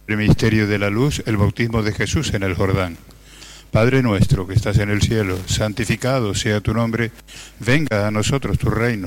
El misterio de la luz, el bautismo de Jesús en el Jordán. Padre nuestro que estás en el cielo, santificado sea tu nombre, venga a nosotros tu reino.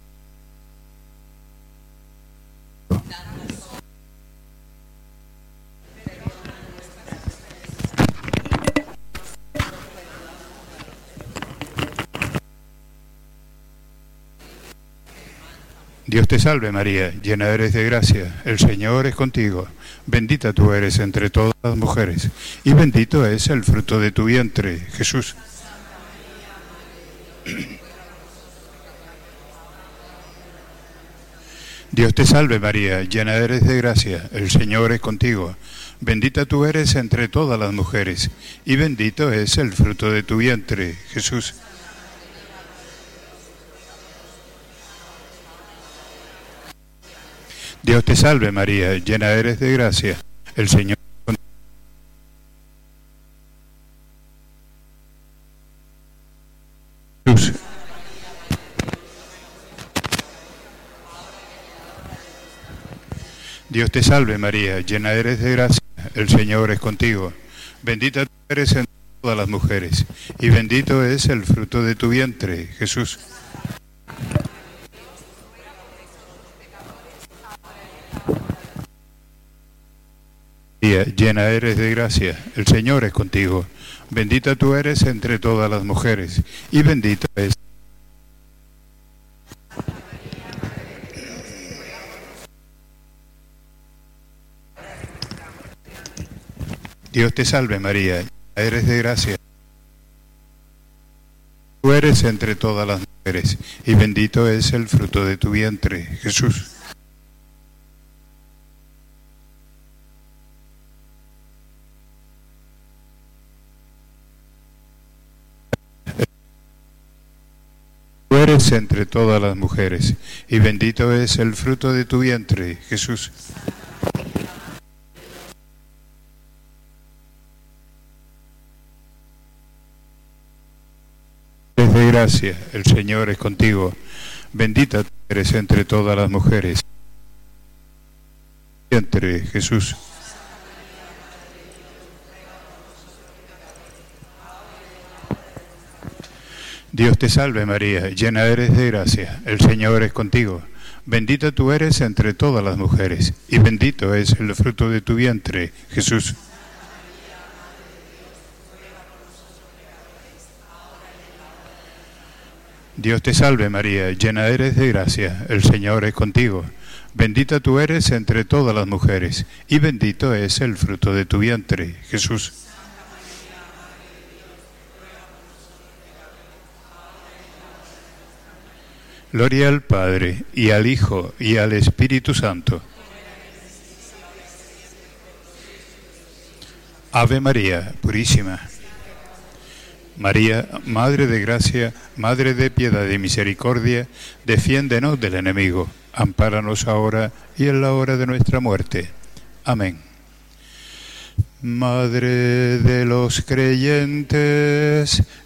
Dios te salve María, llena eres de gracia, el Señor es contigo, bendita tú eres entre todas las mujeres, y bendito es el fruto de tu vientre, Jesús. Dios te salve María, llena eres de gracia, el Señor es contigo, bendita tú eres entre todas las mujeres, y bendito es el fruto de tu vientre, Jesús. Dios te salve María, llena eres de gracia, el Señor es contigo. Jesús. Dios te salve María, llena eres de gracia, el Señor es contigo. Bendita tú eres entre todas las mujeres, y bendito es el fruto de tu vientre, Jesús. Llena eres de gracia, el Señor es contigo. Bendita tú eres entre todas las mujeres, y bendito es. Dios te salve María, llena eres de gracia. Tú eres entre todas las mujeres, y bendito es el fruto de tu vientre, Jesús. Tú eres entre todas las mujeres, y bendito es el fruto de tu vientre, Jesús. Eres de gracia, el Señor es contigo. Bendita tú eres entre todas las mujeres. Vientre, Jesús. Dios te salve María, llena eres de gracia, el Señor es contigo. Bendita tú eres entre todas las mujeres, y bendito es el fruto de tu vientre, Jesús. Dios te salve María, llena eres de gracia, el Señor es contigo. Bendita tú eres entre todas las mujeres, y bendito es el fruto de tu vientre, Jesús. Gloria al Padre, y al Hijo, y al Espíritu Santo. Ave María, purísima. María, Madre de gracia, Madre de piedad y misericordia, defiéndenos del enemigo. Ampáranos ahora y en la hora de nuestra muerte. Amén. Madre de los creyentes,